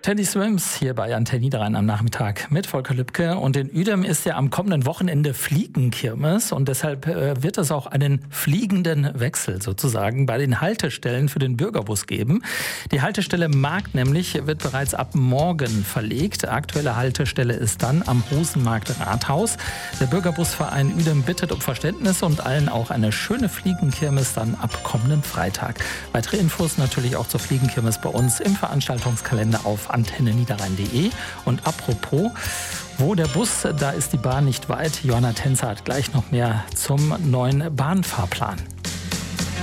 Teddy Swims hier bei Antenne Niederrhein am Nachmittag mit Volker Lübke. Und in Uedem ist ja am kommenden Wochenende Fliegenkirmes und deshalb wird es auch einen fliegenden Wechsel sozusagen bei den Haltestellen für den Bürgerbus geben. Die Haltestelle Markt nämlich wird bereits ab morgen verlegt. Aktuelle Haltestelle ist dann am Rosenmarkt Rathaus. Der Bürgerbusverein Uedem bittet um Verständnis und allen auch eine schöne Fliegenkirmes dann ab kommenden Freitag. Weitere Infos natürlich auch zur Fliegenkirmes bei uns im Veranstaltungskalender auf antenneniederrhein.de. Und apropos, wo der Bus, da ist die Bahn nicht weit. Johanna Tänzer hat gleich noch mehr zum neuen Bahnfahrplan.